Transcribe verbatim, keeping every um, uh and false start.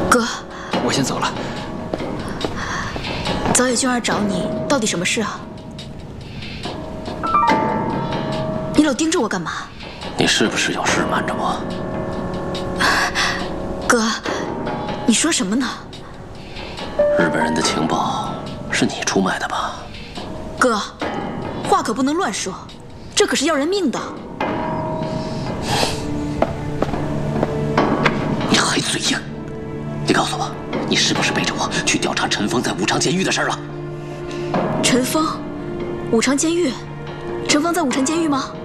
哥， 我先走了。 早野俊二找你，到底什么事啊？你老盯着我干嘛？ 你是不是有事瞒着我？ 哥，你说什么呢？ 日本人的情报是你出卖的吧？ 哥，话可不能乱说，这可是要人命的。 你还嘴硬！你告诉我，你是不是背着我去调查陈峰在武昌监狱的事了？ 陈峰，武昌监狱？陈峰在武昌监狱吗？